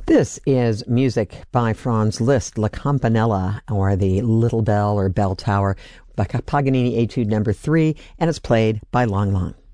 This is music by Franz Liszt, La Campanella, or the Little Bell or Bell Tower, by Paganini Etude Number 3, and it's played by Lang Lang.